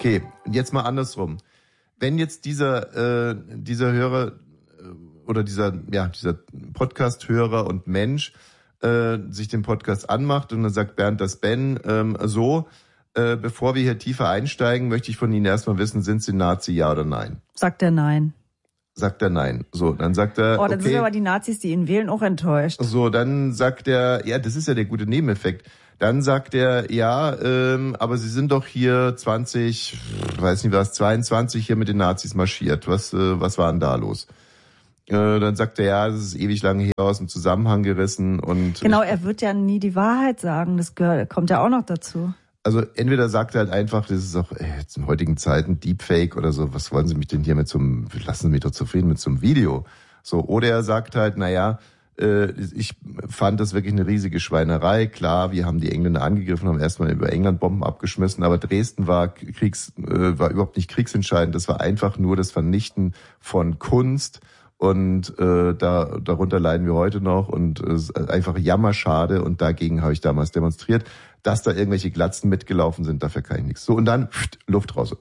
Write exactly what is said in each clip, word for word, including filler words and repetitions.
Okay, und jetzt mal andersrum. Wenn jetzt dieser äh, dieser Hörer äh, oder dieser ja dieser Podcast-Hörer und Mensch äh, sich den Podcast anmacht und dann sagt Bernd das Ben ähm, so, äh, bevor wir hier tiefer einsteigen, möchte ich von Ihnen erstmal wissen, sind Sie Nazi, ja oder nein? Sagt er nein. Sagt er nein. So, dann sagt er, oh, dann okay. sind aber die Nazis, die ihn wählen, auch enttäuscht. So, dann sagt er, ja, das ist ja der gute Nebeneffekt. Dann sagt er, ja, ähm, aber Sie sind doch hier zwanzig, weiß nicht was, zweiundzwanzig hier mit den Nazis marschiert. Was, äh, was war denn da los? Äh, dann sagt er, ja, das ist ewig lange her, aus dem Zusammenhang gerissen und... Genau, er wird ja nie die Wahrheit sagen. Das gehört, kommt ja auch noch dazu. Also entweder sagt er halt einfach, das ist auch ey, jetzt in heutigen Zeiten Deepfake oder so, was wollen Sie mich denn hier mit so einem, lassen Sie mich doch zufrieden mit so einem Video. So, oder er sagt halt, naja, äh, ich fand das wirklich eine riesige Schweinerei. Klar, wir haben die Engländer angegriffen, haben erstmal über England Bomben abgeschmissen, aber Dresden war Kriegs, äh, war überhaupt nicht kriegsentscheidend. Das war einfach nur das Vernichten von Kunst. Und äh, da darunter leiden wir heute noch und es äh, ist einfach jammerschade und dagegen habe ich damals demonstriert, dass da irgendwelche Glatzen mitgelaufen sind, dafür kann ich nichts. So und dann pft, Luft raus. So.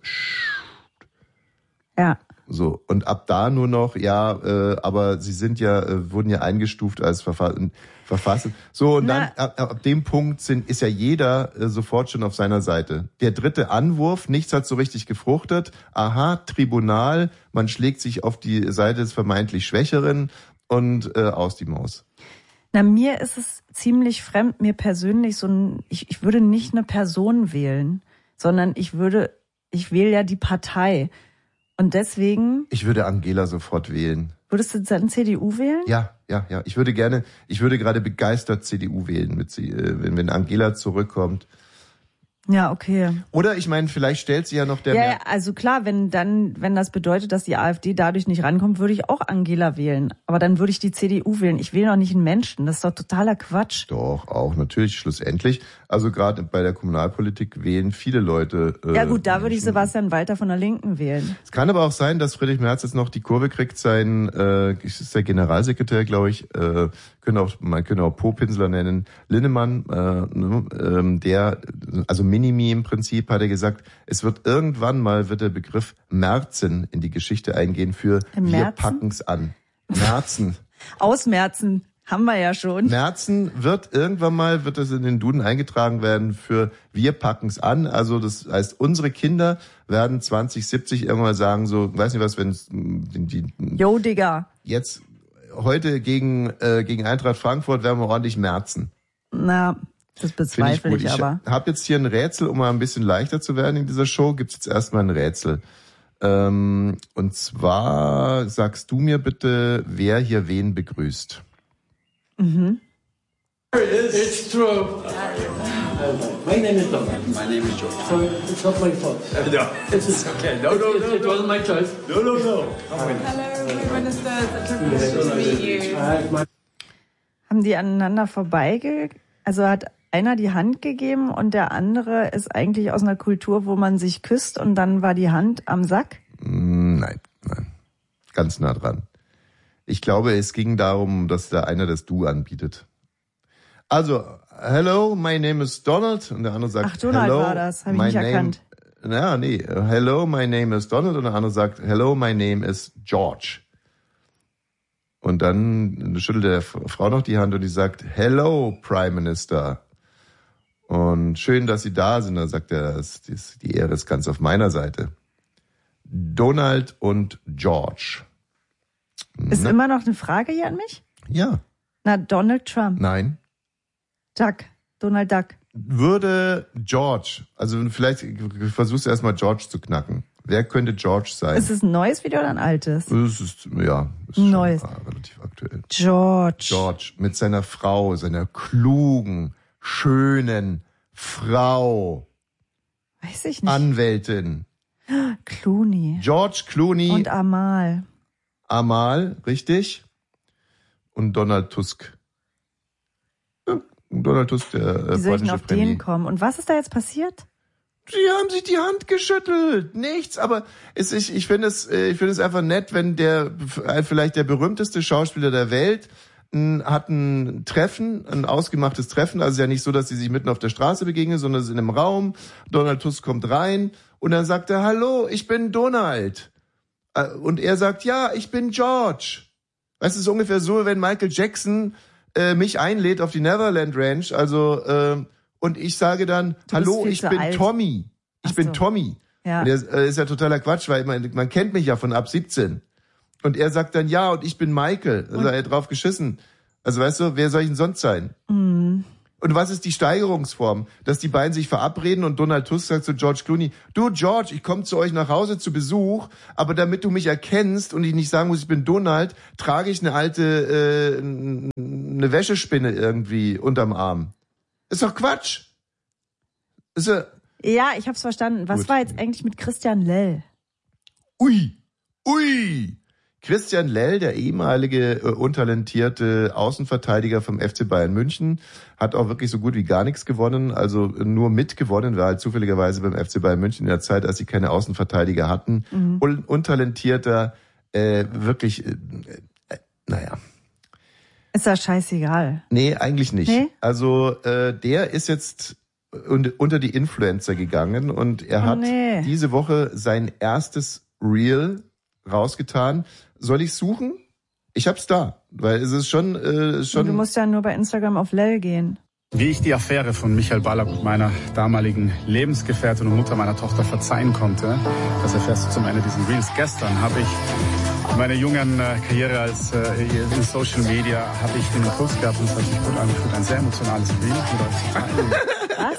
Ja. So und ab da nur noch, ja, äh, aber sie sind ja äh, wurden ja eingestuft als Verfass- verfasst. So und dann ab, ab dem Punkt sind ist ja jeder äh, sofort schon auf seiner Seite. Der dritte Anwurf, nichts hat so richtig gefruchtet. Aha, Tribunal, man schlägt sich auf die Seite des vermeintlich Schwächeren und äh, aus die Maus. Na, mir ist es ziemlich fremd, mir persönlich so ein, ich, ich würde nicht eine Person wählen, sondern ich würde, ich wähle ja die Partei. Und deswegen... Ich würde Angela sofort wählen. Würdest du dann C D U wählen? Ja, ja, ja. Ich würde gerne, ich würde gerade begeistert C D U wählen, mit sie, wenn, wenn Angela zurückkommt. Ja, okay. Oder ich meine, vielleicht stellt sie ja noch der... Ja, ja, also klar, wenn dann, wenn das bedeutet, dass die AfD dadurch nicht rankommt, würde ich auch Angela wählen. Aber dann würde ich die C D U wählen. Ich wähle doch nicht einen Menschen. Das ist doch totaler Quatsch. Doch, auch natürlich, schlussendlich. Also gerade bei der Kommunalpolitik wählen viele Leute... Äh, ja gut, da Menschen. würde ich Sebastian Walter von der Linken wählen. Es kann aber auch sein, dass Friedrich Merz jetzt noch die Kurve kriegt, sein, äh, ist der Generalsekretär, glaube ich, äh, können auch, man könnte auch Po-Pinsler nennen, Linnemann, äh, äh, der, also Minimi im Prinzip, hat er gesagt, es wird irgendwann mal, wird der Begriff Merzen in die Geschichte eingehen für Im wir Merzen? packen's an. Merzen. Ausmerzen haben wir ja schon. Merzen wird irgendwann mal, wird das in den Duden eingetragen werden für wir packen's an. Also das heißt, unsere Kinder werden zwanzig siebzig irgendwann sagen so, weiß nicht was, wenn es die, die Jo, Digga. jetzt heute gegen äh, gegen Eintracht Frankfurt werden wir ordentlich merzen. Na, das bezweifle ich, ich aber. Ich habe jetzt hier ein Rätsel, um mal ein bisschen leichter zu werden in dieser Show, gibt's jetzt erstmal ein Rätsel. Ähm, und zwar sagst du mir bitte, wer hier wen begrüßt. Mhm. It's true. My name is Tom. My name is George. So it's not my fault. Uh, no, it's, it's okay. No, no, no, it wasn't my choice. No, no, no. Hello, Prime Minister. It's a privilege to meet you. Haben die aneinander vorbeige... Also hat einer die Hand gegeben und der andere ist eigentlich aus einer Kultur, wo man sich küsst und dann war die Hand am Sack? Nein, nein. Ganz nah dran. Ich glaube, es ging darum, dass der eine das Du anbietet. Also, hello, my name is Donald. Und der andere sagt, Ach, Donald hello, war das, habe ich my nicht name, erkannt. Ja, nee, hello, my name is Donald. Und der andere sagt, hello, my name is George. Und dann schüttelt der Frau noch die Hand und die sagt, hello, Prime Minister. Und schön, dass Sie da sind. Dann sagt er, die Ehre ist ganz auf meiner Seite. Donald und George. Ist Na? immer noch eine Frage hier an mich? Ja. Na, Donald Trump. Nein. Duck. Donald Duck. Würde George, also vielleicht versuchst du erstmal George zu knacken. Wer könnte George sein? Ist es ein neues Video oder ein altes? Es ist, ja, ist Neues. schon relativ aktuell. George. George mit seiner Frau, seiner klugen, schönen Frau. Weiß ich nicht. Anwältin. Clooney. George Clooney. Und Amal. Amal, richtig? Und Donald Tusk. Ja, Donald Tusk, der äh, Wie soll ich denn polnische auf Premier. den kommen? Und was ist da jetzt passiert? Sie haben sich die Hand geschüttelt, nichts. Aber es, ich, ich finde es, ich finde es einfach nett, wenn der vielleicht der berühmteste Schauspieler der Welt hat ein Treffen, ein ausgemachtes Treffen. Also es ist ja nicht so, dass sie sich mitten auf der Straße begegnen, sondern es ist in einem Raum. Donald Tusk kommt rein und dann sagt er, hallo, ich bin Donald. Und er sagt, ja, ich bin George. Weißt du, es ist ungefähr so, wenn Michael Jackson äh, mich einlädt auf die Neverland Ranch, also äh, und ich sage dann, du hallo, ich bin alt. Tommy. Ich Ach bin so. Tommy. Ja. Und das äh, ist ja totaler Quatsch, weil man, man kennt mich ja von ab siebzehn. Und er sagt dann, ja, und ich bin Michael. Also er hat drauf geschissen. Also weißt du, wer soll ich denn sonst sein? Mhm. Und was ist die Steigerungsform? Dass die beiden sich verabreden und Donald Tusk sagt zu George Clooney, du George, ich komme zu euch nach Hause zu Besuch, aber damit du mich erkennst und ich nicht sagen muss, ich bin Donald, trage ich eine alte, äh, eine Wäschespinne irgendwie unterm Arm. Ist doch Quatsch. Ist ja, ja, ich hab's verstanden. Was Gut. war jetzt eigentlich mit Christian Lell? ui, ui. Christian Lell, der ehemalige äh, untalentierte Außenverteidiger vom F C Bayern München, hat auch wirklich so gut wie gar nichts gewonnen, also nur mitgewonnen, war halt zufälligerweise beim F C Bayern München in der Zeit, als sie keine Außenverteidiger hatten. Mhm. Un- untalentierter, äh, wirklich, äh, äh, naja. Ist das scheißegal? Nee, eigentlich nicht. Nee? Also äh, der ist jetzt und, unter die Influencer gegangen und er hat oh, nee. diese Woche sein erstes Reel rausgetan. Soll ich suchen? Ich hab's da, weil es ist schon, äh, schon. Du musst ja nur bei Instagram auf Lell gehen. Wie ich die Affäre von Michael Ballack, meiner damaligen Lebensgefährtin und Mutter meiner Tochter, verzeihen konnte, das erfährst du zum Ende dieses Reels. Gestern habe ich meine jungen äh, Karriere als äh, in Social Media habe ich den Impuls gehabt und es hat sich gut angefühlt. Ein sehr emotionales Reel. Was?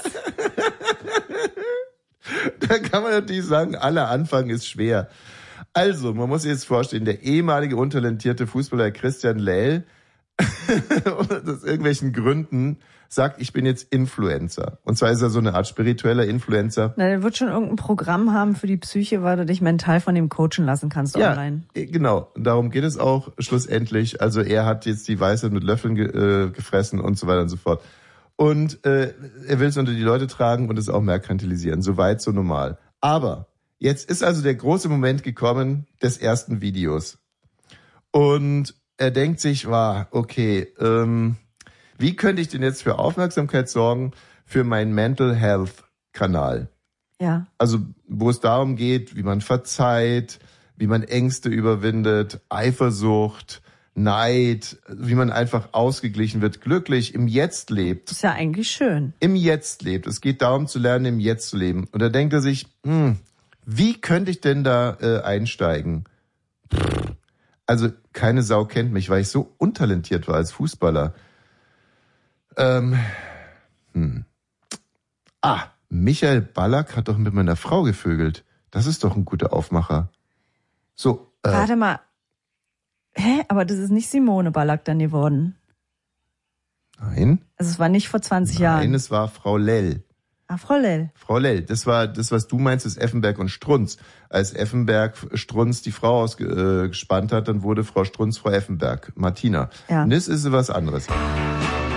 Da kann man natürlich sagen, aller Anfang ist schwer. Also, man muss sich jetzt vorstellen, der ehemalige untalentierte Fußballer Christian Lell aus irgendwelchen Gründen sagt, ich bin jetzt Influencer. Und zwar ist er so eine Art spiritueller Influencer. Na, der wird schon irgendein Programm haben für die Psyche, weil du dich mental von dem coachen lassen kannst ja, online. Genau. Darum geht es auch schlussendlich. Also er hat jetzt die Weisheit mit Löffeln ge- äh, gefressen und so weiter und so fort. Und äh, er will es unter die Leute tragen und es auch merkantilisieren. So weit, so normal. Aber jetzt ist also der große Moment gekommen des ersten Videos. Und er denkt sich, wow, okay, ähm, wie könnte ich denn jetzt für Aufmerksamkeit sorgen für meinen Mental Health Kanal? Ja. Also, wo es darum geht, wie man verzeiht, wie man Ängste überwindet, Eifersucht, Neid, wie man einfach ausgeglichen wird, glücklich im Jetzt lebt. Das ist ja eigentlich schön. Im Jetzt lebt. Es geht darum zu lernen, im Jetzt zu leben. Und da denkt er sich, hm, wie könnte ich denn da äh, einsteigen? Also keine Sau kennt mich, weil ich so untalentiert war als Fußballer. Ähm, hm. Ah, Michael Ballack hat doch mit meiner Frau gevögelt. Das ist doch ein guter Aufmacher. So. Äh, Warte mal. Hä? Aber das ist nicht Simone Ballack dann geworden. Nein. Also es war nicht vor zwanzig Nein, Jahren. Nein, es war Frau Lell. Ah, Frau Lell. Frau Lell, das war das, was du meinst, ist Effenberg und Strunz. Als Effenberg Strunz die Frau ausgespannt hat, dann wurde Frau Strunz Frau Effenberg, Martina. Ja. Und das ist was anderes.